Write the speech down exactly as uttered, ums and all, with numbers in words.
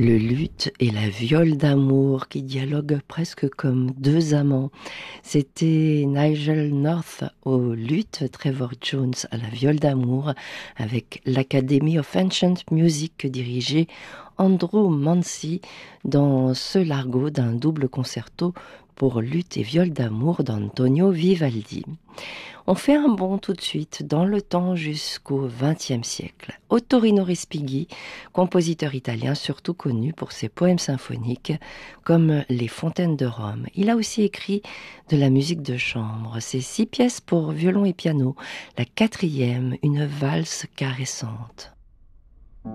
Le luth et la viole d'amour qui dialoguent presque comme deux amants. C'était Nigel North au luth, Trevor Jones à la viole d'amour, avec l'Academy of Ancient Music que dirigeait Andrew Mancy dans ce largo d'un double concerto pour luth et viole d'amour d'Antonio Vivaldi. On fait un bond tout de suite dans le temps jusqu'au vingtième siècle. Ottorino Respighi, compositeur italien surtout connu pour ses poèmes symphoniques comme Les Fontaines de Rome. Il a aussi écrit de la musique de chambre. Ses six pièces pour violon et piano. La quatrième, une valse caressante.